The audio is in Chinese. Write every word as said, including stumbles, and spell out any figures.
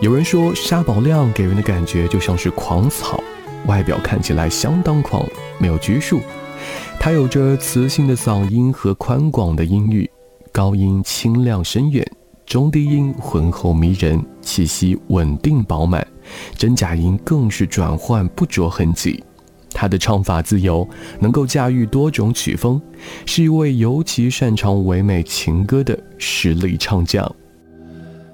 有人说沙宝亮给人的感觉就像是狂草，外表看起来相当狂，没有拘束。他有着磁性的嗓音和宽广的音域，高音清亮深远，中低音浑厚迷人，气息稳定饱满，真假音更是转换不着痕迹。他的唱法自由，能够驾驭多种曲风，是一位尤其擅长唯美情歌的实力唱将。